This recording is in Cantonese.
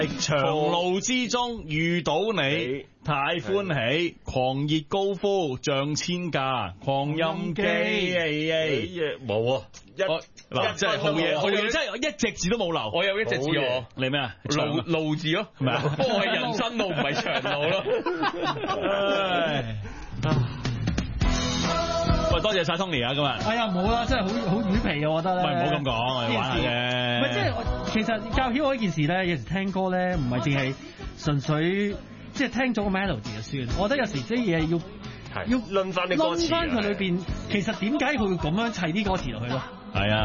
長路之中遇到你，太歡喜，狂熱高呼像千架，狂音機， 冇啊， 嗱，真係好嘢，真係一隻字都冇留。 我有一隻字喎， 你咩啊？ 路字咯，係咪啊？不過係人生路唔係長路咯。 喂，多謝晒 Tony 啊，今日。 哎呀，冇啦，真係好魚皮啊，我覺得咧。 喂，唔好咁講，我哋玩下啫。 唔係，即係其實教曉我呢件事咧，有時聽歌咧，唔係淨係純粹即係聽咗個 melody 就算。我覺得有時啲嘢要論翻啲歌詞， 論翻佢裏邊，其實點解佢會咁樣砌啲歌詞落去咯？ 係啊。